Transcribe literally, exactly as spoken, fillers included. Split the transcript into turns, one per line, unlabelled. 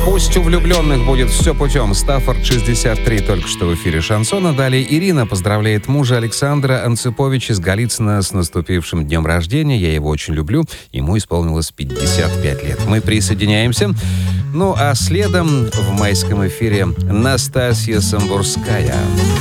Пусть у влюбленных будет все путем. Стаффорд шестьдесят три только что в эфире шансона. Далее Ирина поздравляет мужа Александра Анциповича из Голицына с наступившим днем рождения. Я его очень люблю. Ему исполнилось пятьдесят пять лет. Мы присоединяемся. Ну а следом в майском эфире Настасья Самбурская.